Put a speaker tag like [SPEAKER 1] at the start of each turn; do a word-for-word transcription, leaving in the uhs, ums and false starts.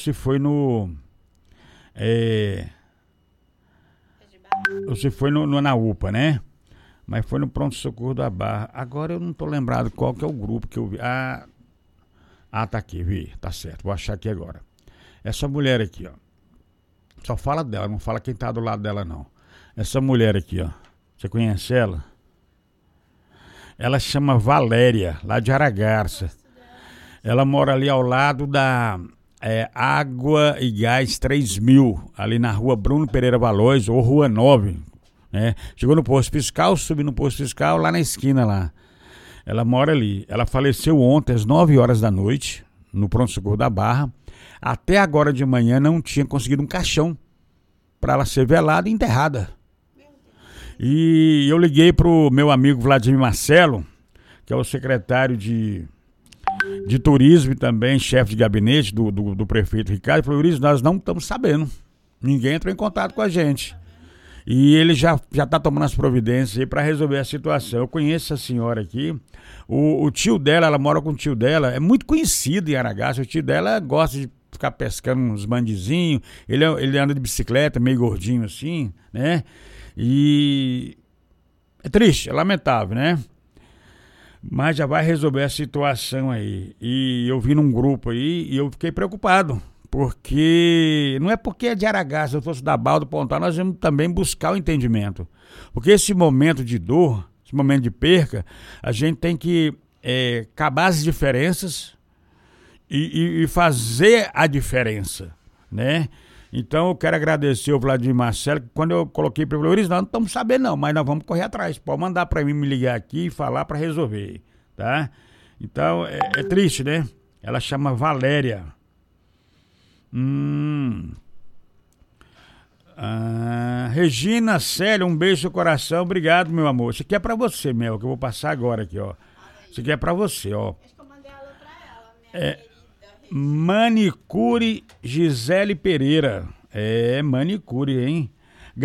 [SPEAKER 1] se foi no... É, ou se foi no, no, na U P A, né? Mas foi no pronto-socorro da Barra. Agora eu não tô lembrado qual que é o grupo que eu vi. Ah, ah, tá aqui, vi. Tá certo, vou achar aqui agora. Essa mulher aqui, ó. Só fala dela, não fala quem tá do lado dela, não. Essa mulher aqui, ó. Você conhece ela? Ela chama Valéria, lá de Aragarça. Ela mora ali ao lado da é, Água e Gás três mil, ali na rua Bruno Pereira Valois, ou Rua nove. Né? Chegou no posto fiscal, subiu no posto fiscal, lá na esquina lá. Ela mora ali. Ela faleceu ontem, às nove horas da noite, no pronto-socorro da Barra. Até agora de manhã não tinha conseguido um caixão para ela ser velada e enterrada. E eu liguei pro meu amigo Vladimir Marcelo, que é o secretário de, de turismo e também chefe de gabinete do, do, do prefeito Ricardo. Falou: Eurizo, nós não estamos sabendo. Ninguém entrou em contato com a gente. E ele já já está tomando as providências aí para resolver a situação. Eu conheço essa senhora aqui. O, o tio dela, ela mora com o tio dela, é muito conhecido em Aragaça. O tio dela gosta de ficar pescando uns bandizinhos. Ele, é, ele anda de bicicleta, meio gordinho assim, né? E é triste, é lamentável, né? Mas já vai resolver a situação aí. E eu vi num grupo aí e eu fiquei preocupado. Porque não é porque é de Aragaça, eu fosse da Baldo Pontal, nós vamos também buscar o entendimento. Porque esse momento de dor, esse momento de perca, a gente tem que é, acabar as diferenças e, e, e fazer a diferença, né? Então eu quero agradecer ao Vladimir Marcelo, que quando eu coloquei para ele, nós não estamos sabendo não, mas nós vamos correr atrás. Pode mandar para mim me ligar aqui e falar para resolver, tá? Então é, é triste, né? Ela chama Valéria. Hum. Ah, Regina Célia, um beijo no coração, obrigado, meu amor. Isso aqui é pra você, Mel, que eu vou passar agora aqui, ó. Isso aqui é pra você, ó. Acho que eu mandei ela pra ela, minha é, querida. Manicure Gisele Pereira. É, manicure, hein?